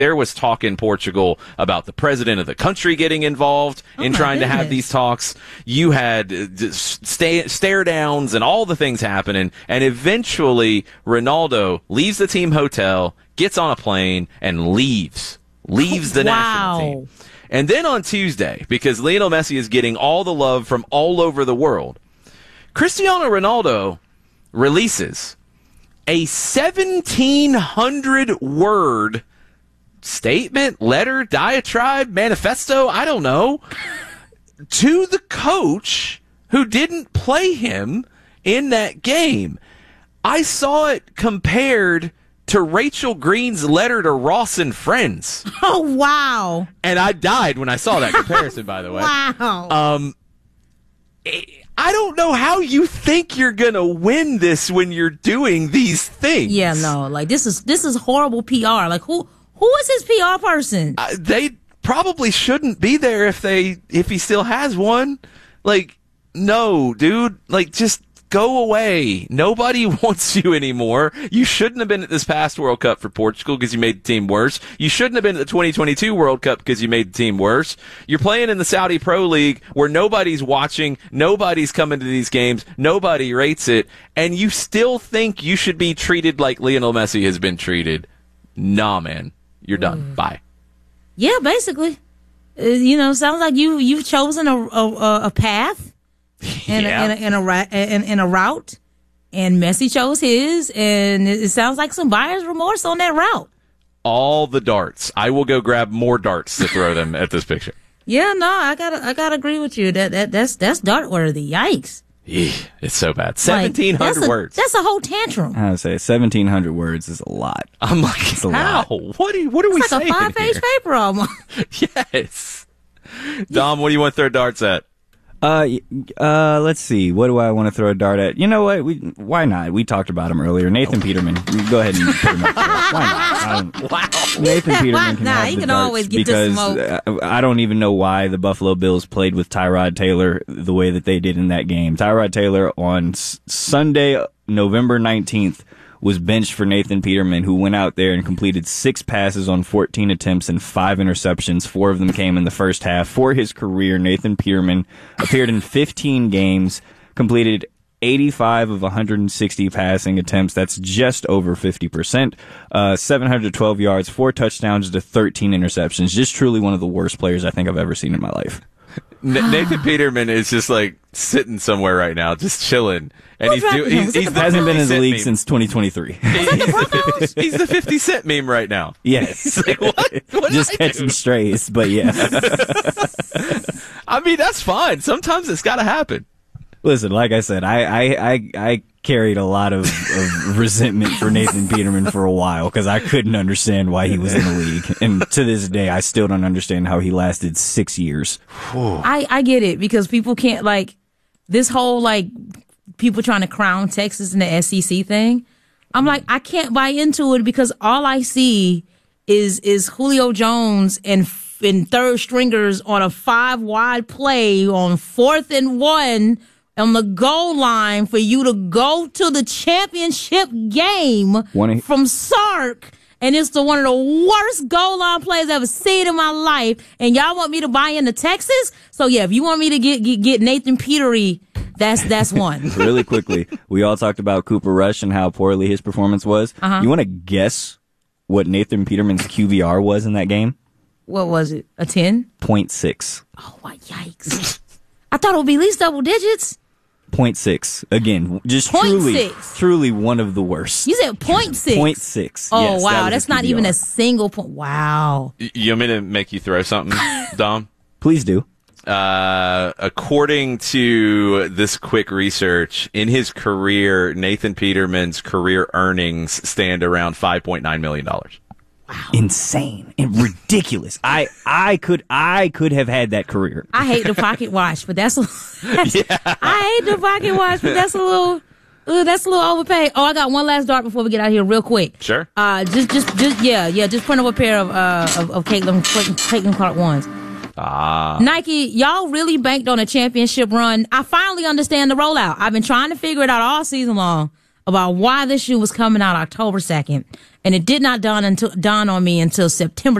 there was talk in Portugal about the president of the country getting involved in trying to have these talks. You had stare downs and all the things happening. And eventually, Ronaldo leaves the team hotel, gets on a plane, and leaves the national team. And then on Tuesday, because Lionel Messi is getting all the love from all over the world, Cristiano Ronaldo releases a 1,700-word statement, letter, diatribe, manifesto, I don't know, to the coach who didn't play him in that game. I saw it compared to Rachel Green's letter to Ross and Friends. Oh, wow. And I died when I saw that comparison, by the way. Wow. I don't know how you think you're going to win this when you're doing these things. Yeah, no, like this is horrible PR. Like who is his PR person? They probably shouldn't be there if he still has one. Like, no, dude, like just go away. Nobody wants you anymore. You shouldn't have been at this past World Cup for Portugal because you made the team worse. You shouldn't have been at the 2022 World Cup because you made the team worse. You're playing in the Saudi Pro League where nobody's watching, nobody's coming to these games, nobody rates it, and you still think you should be treated like Lionel Messi has been treated. Nah, man. You're done. Bye. Yeah, basically. Sounds like you've chosen a path. In a route, and Messi chose his, and it sounds like some buyer's remorse on that route. All the darts. I will go grab more darts to throw them at this picture. Yeah, no, I gotta agree with you. That's dart worthy. Yikes. It's so bad. 1,700 words. That's a whole tantrum. I would say 1,700 words is a lot. I'm like, how? Lot. What are we saying? It's like a 5-page paper almost. Yes. Dom, what do you want to throw darts at? Let's see. What do I want to throw a dart at? You know what? Why not? We talked about him earlier. Nathan Peterman. Go ahead and put him up there. Why not? Wow. Nathan Peterman can have he the can darts always get because the smoke. I don't even know why the Buffalo Bills played with Tyrod Taylor the way that they did in that game. Tyrod Taylor on Sunday, November 19th, was benched for Nathan Peterman, who went out there and completed 6 passes on 14 attempts and 5 interceptions. 4 of them came in the first half. For his career, Nathan Peterman appeared in 15 games, completed 85 of 160 passing attempts. That's just over 50%. 712 yards, 4 touchdowns to 13 interceptions. Just truly one of the worst players I think I've ever seen in my life. Nathan Peterman is just like sitting somewhere right now, just chilling. And he hasn't been in the league since 2023. He's the 50 Cent meme right now. Yes. Like, what just catching strays, but yeah. I mean, that's fine. Sometimes it's got to happen. Listen, like I said, I carried a lot of resentment for Nathan Peterman for a while because I couldn't understand why he was in the league. And to this day, I still don't understand how he lasted 6 years. I get it because people can't, like, this whole, like, people trying to crown Texas in the SEC thing. I'm like, I can't buy into it because all I see is Julio Jones and third stringers on a 5-wide play on 4th and 1 on the goal line for you to go to the championship game from Sark, and it's one of the worst goal line plays I've ever seen in my life, and y'all want me to buy into Texas? So yeah, if you want me to get Nathan Petery, that's one. Really quickly, we all talked about Cooper Rush and how poorly his performance was. You want to guess what Nathan Peterman's QBR was in that game? What was it? A 10? 0.6. Oh, yikes. I thought it would be at least double digits. 0.6. Again, just truly one of the worst. You said 0.6? 0.6. Oh, yes, wow. That's not even a single point. Wow. You want me to make you throw something, Dom? Please do. According to this quick research, in his career, Nathan Peterman's career earnings stand around $5.9 million. Wow. Insane and ridiculous. I could have had that career. I hate the pocket watch, but that's I hate the pocket watch, but that's a little overpaid. Oh, I got one last dart before we get out of here real quick. Sure. Just print up a pair of Caitlin Clark ones. Nike, y'all really banked on a championship run. I finally understand the rollout. I've been trying to figure it out all season long. about why this shoe was coming out October 2nd. And it did not dawn on me until September